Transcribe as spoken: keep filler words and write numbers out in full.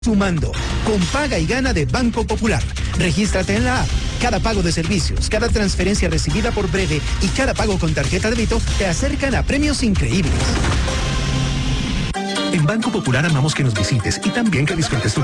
Sumando, con Paga y Gana de Banco Popular. Regístrate en la app. Cada pago de servicios, cada transferencia recibida por Breve y cada pago con tarjeta de débito te acercan a premios increíbles. En Banco Popular amamos que nos visites y también que disfrutes tu